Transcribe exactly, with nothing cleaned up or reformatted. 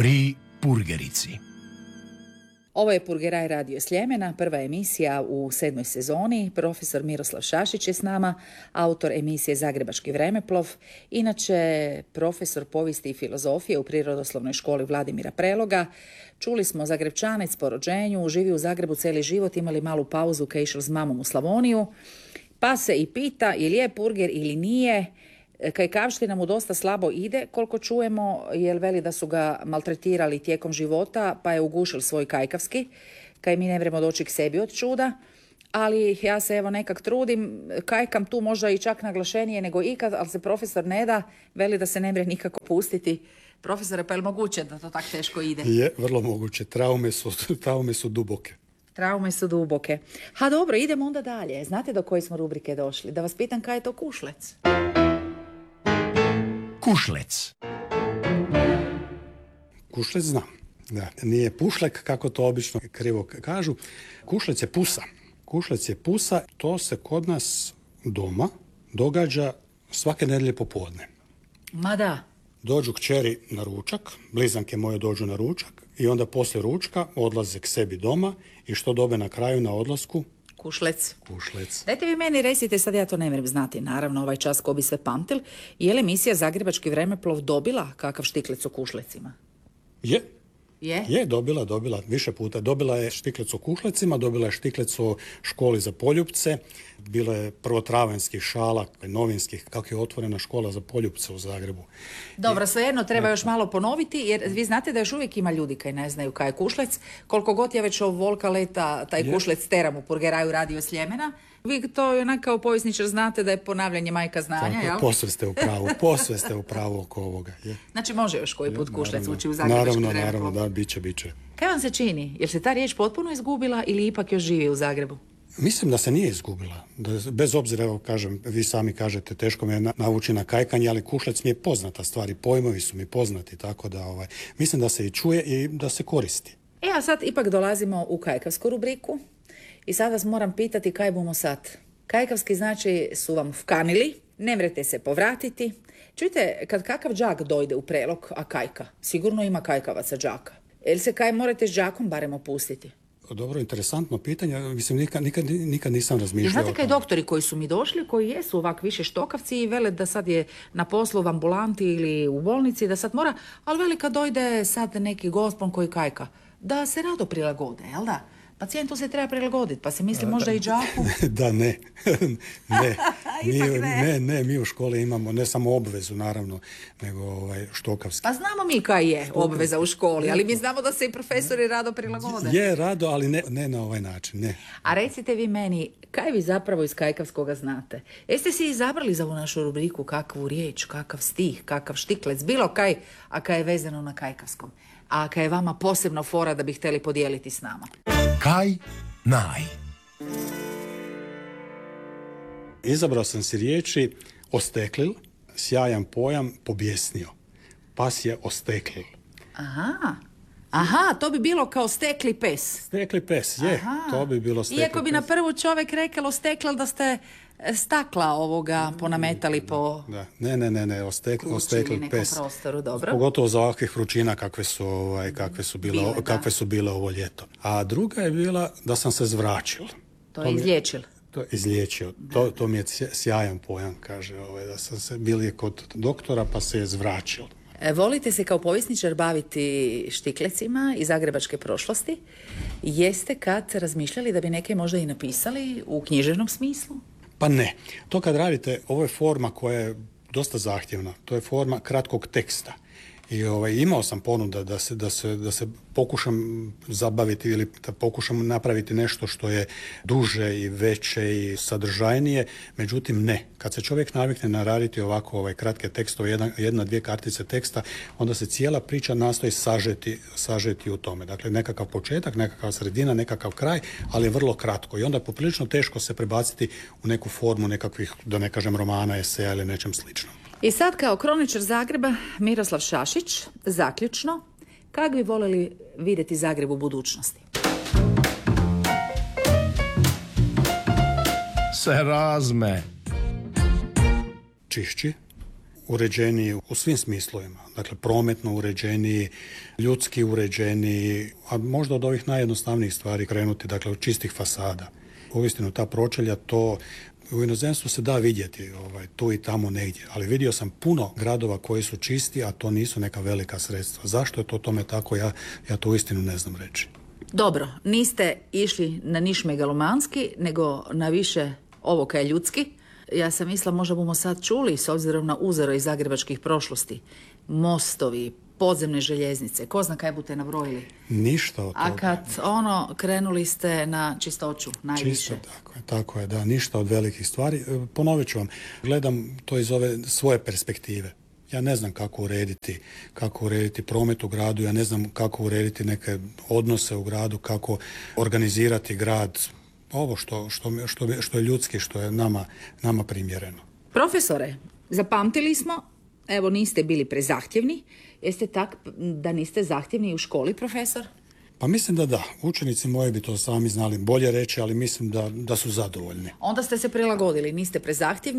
Pri Purgerici. Ovo je Purgeraj radio Sljemena, prva emisija u sedmoj sezoni. Profesor Miroslav Šašić je s nama, autor emisije Zagrebački vremeplov, inače profesor povijesti i filozofije u Prirodoslovnoj školi Vladimira Preloga. Čuli smo Zagrebčanec po rođenju, živi u Zagrebu cijeli život, imali malu pauzu kad je išao s mamom u Slavoniju, pa se i pita ili je purger ili nije. Kajkavština mu dosta slabo ide, koliko čujemo, jer veli da su ga maltretirali tijekom života, pa je ugušil svoj kajkavski, kaj mi ne vremo doći k sebi od čuda. Ali ja se evo nekak trudim, kajkam tu možda i čak naglašenije nego ikad, ali se profesor ne da, veli da se ne mre nikako pustiti. Profesore, pa je li moguće da to tako teško ide? Je, vrlo moguće. Traume su, traume su duboke. Traume su duboke. Ha dobro, idemo onda dalje. Znate do koje smo rubrike došli? Da vas pitam kaj je to kušlec? Kušlec. Kušlec znam. Da, nije pušlek, kako to obično krivo kažu. Kušlec je pusa. Kušlec je pusa. To se kod nas doma događa svake nedjelje popodne. Ma da. Dođu kćeri na ručak, blizanke moje dođu na ručak i onda poslije ručka odlaze k sebi doma i što dobe na kraju na odlasku? Kušlec. Kušlec. Dajte vi meni recite, sad ja to ne vrem znati, naravno ovaj čas ko bi sve pamtil, je li emisija Zagrebački vremeplov dobila kakav štiklec o kušlecima? Je. Je? Je, dobila, dobila, više puta. Dobila je štiklec o kušlecima, dobila je štiklec o školi za poljupce, bilo je prvotravanjskih šala, novinskih, kako je otvorena škola za poljupce u Zagrebu. Dobro, svejedno treba još malo ponoviti, jer vi znate da još uvijek ima ljudi koji ne znaju kaj je kušlec. Koliko god ja već ovo volka leta, taj je. Kušlec teram u Purgeraju radio Sljemena. Vi to onak kao povjesničar znate da je ponavljanje majka znanja, tako, jel? Posve ste u pravu, posve ste u pravu oko ovoga. Je. Znači može još koji put je, kušlec naravno, ući u Zagrebački Naravno, vremeplov. naravno, da, biće, biće. Kaj vam se čini? Jer se ta riječ potpuno izgubila ili ipak još živi u Zagrebu? Mislim da se nije izgubila. Da, bez obzira, evo kažem, vi sami kažete, teško me na, navući na kajkanje, ali kušlec mi je poznata stvar i pojmovi su mi poznati, tako da ovaj, mislim da se i čuje i da se koristi. E, a sad ipak dolazimo u kajkavsku rubriku i sad vas moram pitati kaj bomo sad. Kajkavski znači su vam vkanili, ne mrete se povratiti. Čujte, kad kakav đak dojde u Prelog, a kajka, sigurno ima kajkavaca đaka. Jel se kaj morate s đakom barem opustiti? Dobro, interesantno pitanje. Mislim, nikad, nikad, nikad nisam razmišljao. Znate kaj doktori koji su mi došli, koji jesu ovak više štokavci i vele da sad je na poslu u ambulanti ili u bolnici, da sad mora, ali veli kad dojde sad neki gospon koji kajka, da se rado prilagode, jel da? Pacijentu se treba prilagoditi, pa se misli možda i đaku. Da, ne. ne. Mi, ne. ne, ne, mi u školi imamo ne samo obvezu, naravno, nego ovaj, štokavski. Pa znamo mi kaj je obveza u školi, ali mi znamo da se i profesori rado prilagode. Je rado, ali ne, ne na ovaj način, ne. A recite vi meni, kaj vi zapravo iz kajkavskoga znate? Jeste si izabrali za ovu našu rubriku kakvu riječ, kakav stih, kakav štiklec, bilo kaj, a kaj je vezano na kajkavskom? A kaj je vama posebno fora da bi htjeli podijeliti s nama? Kaj naj. Izabrao sam si riječi osteklil, sjajan pojam, pobjesnio. Pas je osteklil. Aha, aha, to bi bilo kao stekli pes. Stekli pes, je, aha. To bi bilo stekli pes. Iako bi na prvu čovjek rekao osteklil da ste stakla ovoga ponametali po... Da. Ne, ne, ne, ne, ostekli, ostekli pes. Prostoru, dobro. Pogotovo za ovakvih vrućina kakve su, ovaj, kakve su bile, bile kakve su bile ovo ljeto. A druga je bila da sam se zvračil. To, to je izliječil. To je izliječio. To, to mi je sjajan pojam, kaže, ovaj, da sam se bili kod doktora pa se je zvračil. E, volite se kao povjesničar baviti štiklecima iz zagrebačke prošlosti. Jeste kad razmišljali da bi neke možda i napisali u književnom smislu? Pa ne. To kad radite, ovo je forma koja je dosta zahtjevna. To je forma kratkog teksta. I ovaj, imao sam ponuda da se, da, se, da se pokušam zabaviti ili da pokušam napraviti nešto što je duže i veće i sadržajnije. Međutim, ne. Kad se čovjek navikne naraditi ovako ovaj, kratke tekstove, jedna, jedna, dvije kartice teksta, onda se cijela priča nastoji sažeti, sažeti u tome. Dakle, nekakav početak, nekakav sredina, nekakav kraj, ali vrlo kratko. I onda je poprilično teško se prebaciti u neku formu nekakvih, da ne kažem, romana, eseja ili nečem sličnom. I sad kao kroničar Zagreba, Miroslav Šašić, zaključno, kak bi voljeli vidjeti Zagreb u budućnosti? Se razme. Čišći, uređeniji u svim smislovima. Dakle, prometno uređeniji, ljudski uređeniji, a možda od ovih najjednostavnijih stvari krenuti, dakle, od čistih fasada. Uistinu, ta pročelja, to u inozemstvu se da vidjeti ovaj, tu i tamo negdje, ali vidio sam puno gradova koji su čisti, a to nisu neka velika sredstva. Zašto je to tome tako, ja, ja to uistinu ne znam reći. Dobro, niste išli na niš megalomanski, nego na više ovo kaj je ljudski. Ja sam mislila, možda bomo sad čuli, s obzirom na uzore iz zagrebačkih prošlosti, mostovi, podzemne željeznice, ko zna kaj budete nabrojili. Ništa od toga. A kad ono, krenuli ste na čistoću, najviše. Čisto, tako je, tako je, da, ništa od velikih stvari. Ponovit ću vam, gledam to iz ove svoje perspektive. Ja ne znam kako urediti, kako urediti promet u gradu, ja ne znam kako urediti neke odnose u gradu, kako organizirati grad, ovo što, što, što, što je ljudski, što je nama, nama primjereno. Profesore, zapamtili smo, evo niste bili prezahtjevni, jeste tak da niste zahtjevni u školi, profesor? Pa mislim da da. Učenici moji bi to sami znali bolje reći, ali mislim da, da su zadovoljni. Onda ste se prilagodili, niste prezahtjevni.